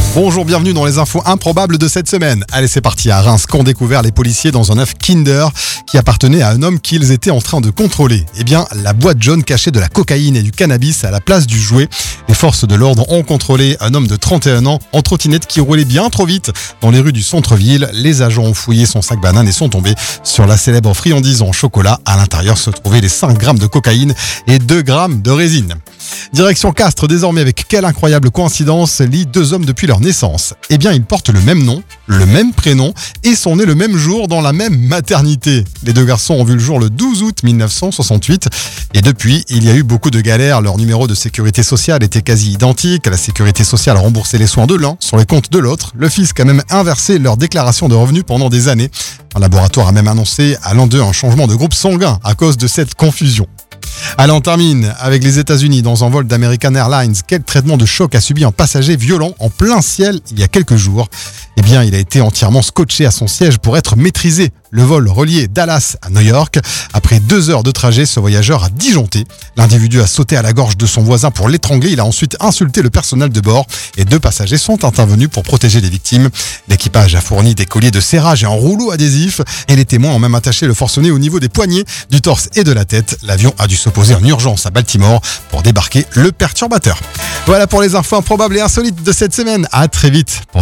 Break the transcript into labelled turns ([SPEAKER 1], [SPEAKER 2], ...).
[SPEAKER 1] Bonjour, bienvenue dans les infos improbables de cette semaine. Allez, c'est parti. À Reims, qu'ont découvert les policiers dans un œuf Kinder qui appartenait à un homme qu'ils étaient en train de contrôler. Eh bien, la boîte jaune cachait de la cocaïne et du cannabis à la place du jouet. Les forces de l'ordre ont contrôlé un homme de 31 ans en trottinette qui roulait bien trop vite dans les rues du centre-ville. Les agents ont fouillé son sac banane et sont tombés sur la célèbre friandise en chocolat. À l'intérieur se trouvaient les 5 grammes de cocaïne et 2 grammes de résine. Direction Castres désormais, avec quelle incroyable coïncidence lient 2 hommes depuis leur naissance. Eh bien, ils portent le même nom, le même prénom et sont nés le même jour dans la même maternité. Les 2 garçons ont vu le jour le 12 août 1968 et depuis, il y a eu beaucoup de galères. Leur numéro de sécurité sociale était quasi identique. La sécurité sociale a remboursé les soins de l'un sur les comptes de l'autre. Le fisc a même inversé leur déclaration de revenus pendant des années. Un laboratoire a même annoncé à l'un d'eux un changement de groupe sanguin à cause de cette confusion. Allez, on termine avec les États-Unis. Dans un vol d'American Airlines, quel traitement de choc a subi un passager violent en plein ciel il y a quelques jours? Eh bien, il a été entièrement scotché à son siège pour être maîtrisé. Le vol reliait Dallas à New York. Après 2 heures de trajet, ce voyageur a disjoncté. L'individu a sauté à la gorge de son voisin pour l'étrangler. Il a ensuite insulté le personnel de bord et 2 passagers sont intervenus pour protéger les victimes. L'équipage a fourni des colliers de serrage et un rouleau adhésif et les témoins ont même attaché le forcené au niveau des poignets, du torse et de la tête. L'avion a dû se poser en urgence à Baltimore pour débarquer le perturbateur. Voilà pour les infos improbables et insolites de cette semaine. À très vite.